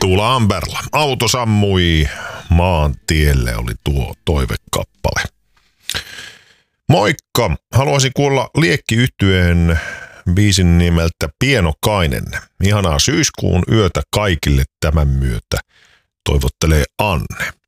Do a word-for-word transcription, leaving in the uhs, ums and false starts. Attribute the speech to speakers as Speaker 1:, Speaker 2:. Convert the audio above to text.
Speaker 1: Tuula Amberla. Auto sammui maantielle oli tuo toivekappale. Moikka! Haluaisin kuulla Liekki-yhtyeen biisin nimeltä Pienokainen. Ihanaa syyskuun yötä kaikille tämän myötä. Toivottelee Anne.